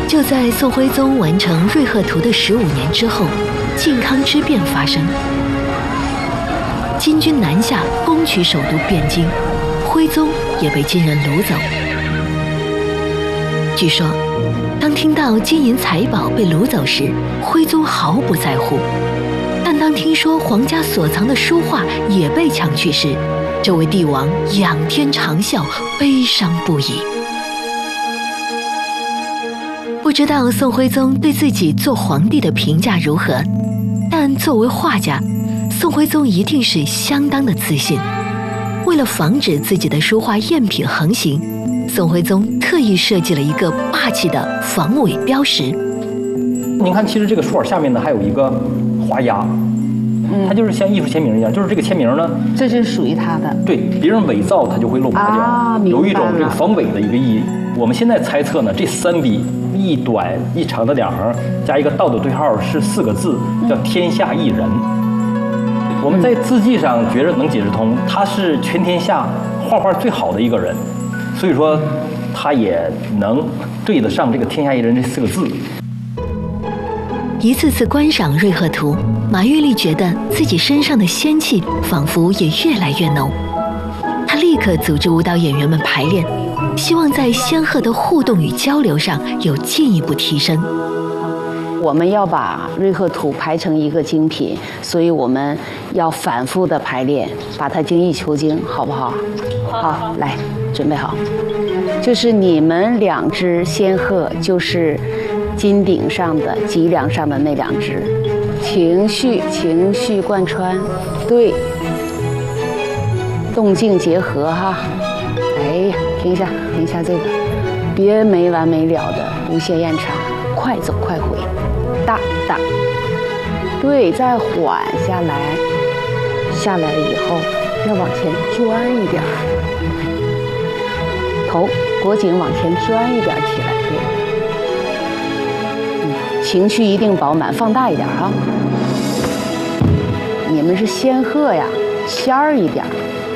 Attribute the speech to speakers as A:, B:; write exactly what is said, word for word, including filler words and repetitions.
A: 就在宋徽宗完成瑞鹤图的十五年之后，靖康之变发生，金军南下攻取首都汴京，徽宗也被金人掳走。据说，当听到金银财宝被掳走时，徽宗毫不在乎；但当听说皇家所藏的书画也被抢去时，这位帝王仰天长啸，悲伤不已。不知道宋徽宗对自己做皇帝的评价如何，但作为画家，宋徽宗一定是相当的自信。为了防止自己的书画赝品横行，宋徽宗特意设计了一个霸气的防伪标识。
B: 您看，其实这个书画下面呢还有一个花押，它就是像艺术签名一样，就是这个签名呢，
C: 这是属于他的。
B: 对，别人伪造它就会露花掉，
C: 啊、
B: 有一种这个防伪的一个意义。我们现在猜测呢，这三笔一短一长的两横加一个倒的对号是四个字，叫天下一人。我们在字迹上觉着能解释通，他是全天下画画最好的一个人，所以说他也能对得上这个天下一人这四个字。
A: 一次次观赏瑞鹤图，马玉丽觉得自己身上的仙气仿佛也越来越浓。她立刻组织舞蹈演员们排练，希望在仙鹤的互动与交流上有进一步提升。
C: 我们要把瑞鹤图排成一个精品，所以我们要反复的排练，把它精益求精，好不好？好，来，准备好。就是你们两只仙鹤，就是金顶上的、脊梁上的那两只，情绪情绪贯穿，对，动静结合哈。哎呀，停一下，停一下这个，别没完没了的无限延长，快走快回。大大，对，再缓下来，下来了以后要往前钻一点，头脖颈往前钻一点起来，对，嗯，情绪一定饱满，放大一点啊！你们是仙鹤呀，仙儿一点，